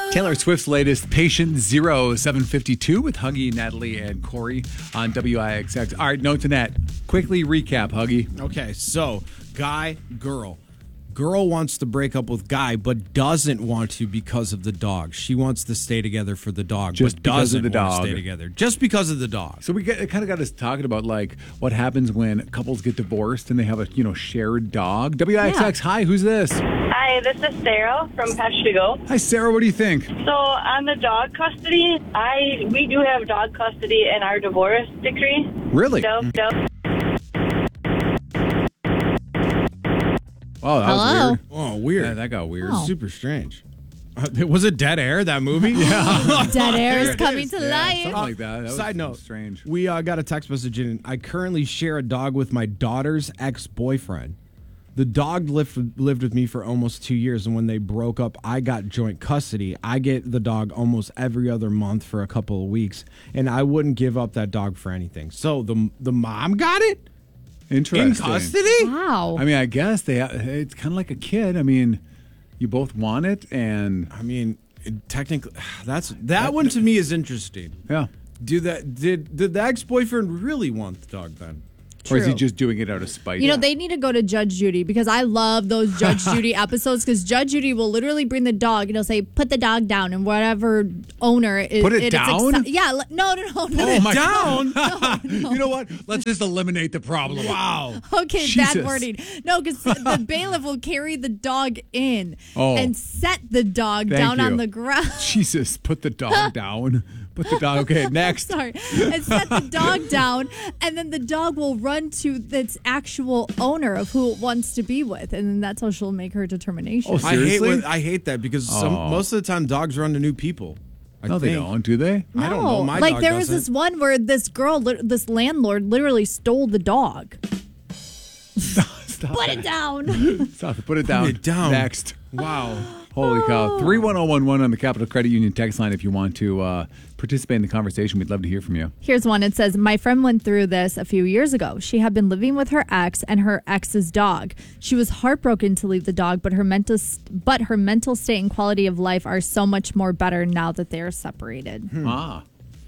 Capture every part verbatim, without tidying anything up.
Taylor Swift's latest, Patient Zero, seven fifty-two with Huggy, Natalie, and Corey on W I X X. All right, note to net. Quickly recap, Huggy. Okay, so guy, girl. Girl wants to break up with guy, but doesn't want to because of the dog. She wants to stay together for the dog, Just but because doesn't of the want dog. to stay together. Just because of the dog. So we get, it kind of got us talking about like what happens when couples get divorced and they have a you know shared dog. W I X X, Yeah. hi, who's this? Hi, this is Sarah from Patch to Go. Hi, Sarah. What do you think? So on the dog custody, I we do have dog custody in our divorce decree. Really? So, so Oh, that was Hello? weird. Oh, weird. Yeah, that got weird. Oh. Super strange. Uh, was it Dead Air, that movie? Yeah. Dead air is There it coming is. to Yeah, life. something like that. that Side was note, strange. we uh, got a text message in. I currently share a dog with my daughter's ex-boyfriend. The dog lived, lived with me for almost two years, and when they broke up, I got joint custody. I get the dog almost every other month for a couple of weeks, and I wouldn't give up that dog for anything. So the the mom got it? Interesting. In custody? Wow. I mean, I guess they. It's kind of like a kid. I mean, you both want it, and I mean, it- technically, that's that one to me is interesting. yeah. Do that? Did did the ex-boyfriend really want the dog then? Or is he True. just doing it out of spite? You know, they need to go to Judge Judy because I love those Judge Judy episodes because Judge Judy will literally bring the dog and he'll say, put the dog down, and whatever owner is. Put it is down? accept- yeah. li- No, no, no. no. Oh my Down. God. You know what? Let's just eliminate the problem. Wow. Okay, Jesus. bad wording. No, because the bailiff will carry the dog in Oh. and set the dog Thank down you. on the ground. Jesus, put the dog down. Put the dog. Okay, next. Sorry. And set the dog down, and then the dog will run to its actual owner of who it wants to be with, and then that's how she'll make her determination. Oh, I hate Seriously? when, I hate that because some, Oh. most of the time dogs run to new people. I No, they think. don't, do they? No, I don't know. My like dog there was doesn't. this one where this girl, lit- this landlord, literally stole the dog. Stop Put it. it down. Stop it. Put it down. it down. Next. Wow. Holy cow. three one zero one one on the Capital Credit Union text line if you want to uh, participate in the conversation. We'd love to hear from you. Here's one. It says, my friend went through this a few years ago. She had been living with her ex and her ex's dog. She was heartbroken to leave the dog, but her mental but her mental state and quality of life are so much more better now that they are separated. Ah.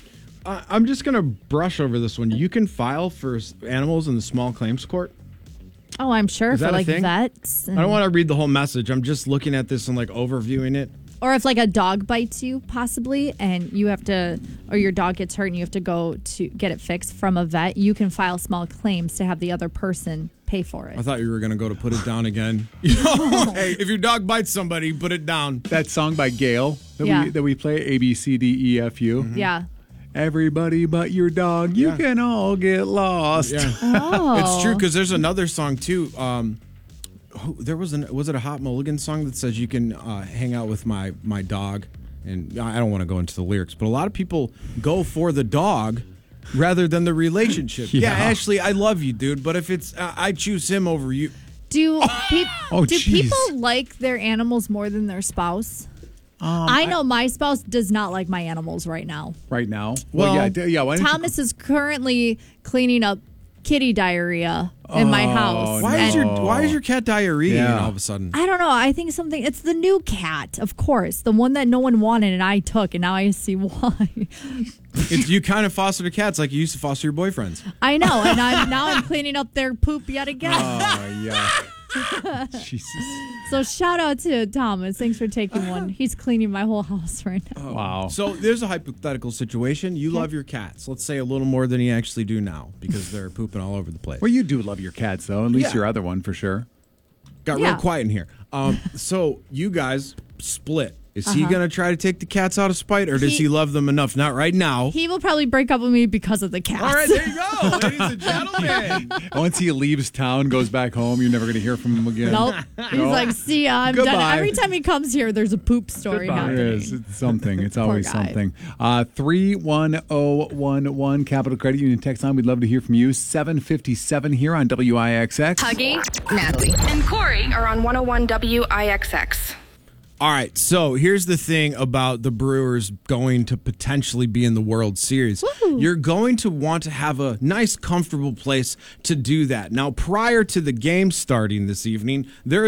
I, I'm just going to brush over this one. You can file for s- animals in the small claims court. Oh, I'm sure Is for that a like thing? vets. I don't want to read the whole message. I'm just looking at this and like overviewing it. Or if like a dog bites you, possibly, and you have to, or your dog gets hurt and you have to go to get it fixed from a vet, you can file small claims to have the other person pay for it. I thought you were going to go to put it down again. You know, hey, if your dog bites somebody, put it down. That song by Gail that, Yeah. we, that we play, A, B, C, D, E, F, U. Yeah. Everybody but your dog, you Yeah. can all get lost. Yeah. Oh. It's true because there's another song too. Um, who- there was an was it a Hot Mulligan song that says you can uh, hang out with my my dog, and I don't want to go into the lyrics, but a lot of people go for the dog rather than the relationship. Yeah, Yeah. Ashley, I love you, dude, but if it's uh, I choose him over you. Do peop- Oh, do jeez. people like their animals more than their spouse? Um, I know my spouse does not like my animals right now. Right now? Well, yeah, d- yeah. Why don't you- Thomas is currently cleaning up kitty diarrhea in my house. Why is And your Why is your cat diarrhea Yeah. all of a sudden? I don't know. I think something. It's the new cat, of course, the one that no one wanted and I took, and now I see why. It's, you kind of foster the cats like you used to foster your boyfriends. I know, and I'm now I'm cleaning up their poop yet again. Oh, yeah. Jesus. So shout out to Thomas. Thanks for taking one. He's cleaning my whole house right now. Wow. So there's a hypothetical situation. You love your cats. Let's say a little more than you actually do now because they're pooping all over the place. Well, you do love your cats, though. At least Yeah. your other one, for sure. Got Yeah. real quiet in here. Um, so you guys split. Is he Uh-huh. going to try to take the cats out of spite, or does He- he love them enough? Not right now. He will probably break up with me because of the cats. All right, there you go, ladies and gentlemen. Once he leaves town, goes back home, you're never going to hear from him again. Nope. He's No. like, see ya, I'm Goodbye. done. Every time he comes here, there's a poop story It happening. is. It's something. It's Poor always guy. something. Uh, three one zero one one Capital Credit Union text line. We'd love to hear from you. seven fifty-seven here on W I X X. Huggy, Natalie, and Corey are on one oh one W I X X. All right, so here's the thing about the Brewers going to potentially be in the World Series. You're going to want to have a nice, comfortable place to do that. Now, prior to the game starting this evening, there is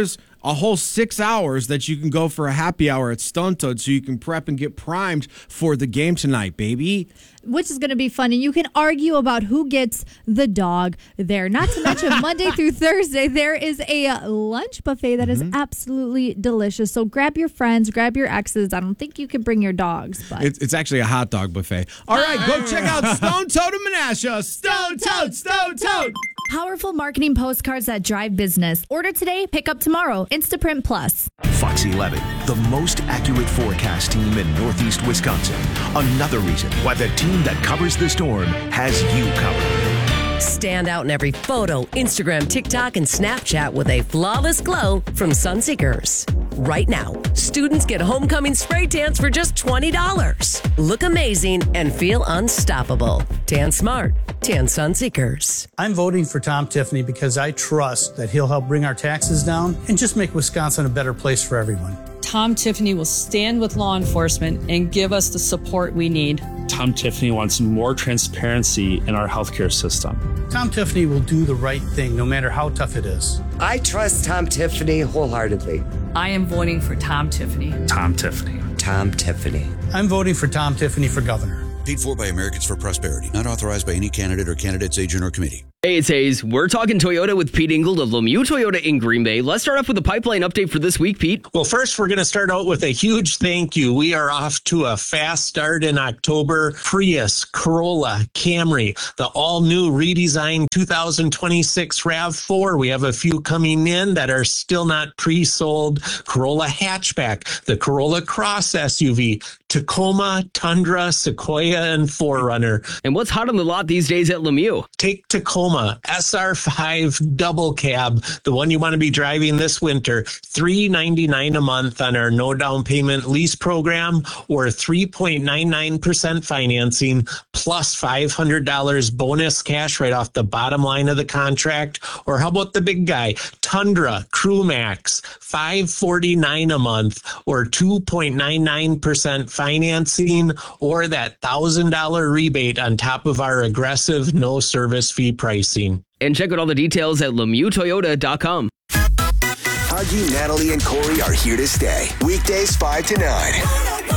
a whole six hours that you can go for a happy hour at Stone Toad so you can prep and get primed for the game tonight, baby. Which is going to be fun. And you can argue about who gets the dog there. Not to mention, Monday through Thursday, there is a lunch buffet that mm-hmm. is absolutely delicious. So grab your friends, grab your exes. I don't think you can bring your dogs, but it's, it's actually a hot dog buffet. All right, go check out Stone Toad and Menasha. Stone Toad, Stone Toad. Powerful marketing postcards that drive business. Order today, pick up tomorrow. Instaprint Plus. Fox eleven, the most accurate forecast team in Northeast Wisconsin. Another reason why the team that covers the storm has you covered. Stand out in every photo, Instagram, TikTok, and Snapchat with a flawless glow from Sunseekers. Right now, students get homecoming spray tans for just twenty dollars. Look amazing and feel unstoppable. Tan smart. Tan Sunseekers. I'm voting for Tom Tiffany because I trust that he'll help bring our taxes down and just make Wisconsin a better place for everyone. Tom Tiffany will stand with law enforcement and give us the support we need. Tom Tiffany wants more transparency in our healthcare system. Tom Tiffany will do the right thing no matter how tough it is. I trust Tom Tiffany wholeheartedly. I am voting for Tom Tiffany. Tom Tiffany. Tom Tiffany. I'm voting for Tom Tiffany for governor. Paid for by Americans for Prosperity. Not authorized by any candidate or candidate's agent or committee. Hey, it's Hayes. We're talking Toyota with Pete Ingold of Lemieux Toyota in Green Bay. Let's start off with the pipeline update for this week, Pete. Well, first, we're going to start out with a huge thank you. We are off to a fast start in October. Prius, Corolla, Camry, the all-new redesigned two thousand twenty-six RAV four. We have a few coming in that are still not pre-sold. Corolla hatchback, the Corolla Cross S U V, Tacoma, Tundra, Sequoia, and four runner. And what's hot on the lot these days at Lemieux? Take Tacoma, S R five double cab, the one you want to be driving this winter, three ninety-nine a month on our no down payment lease program or three point nine nine percent financing plus five hundred dollars bonus cash right off the bottom line of the contract. Or how about the big guy, Tundra Crew Max, five forty-nine a month or two point nine nine percent financing or that one thousand dollars rebate on top of our aggressive no service fee pricing. And check out all the details at Lemieux Toyota dot com. Huggy, Natalie, and Corey are here to stay. Weekdays five to nine.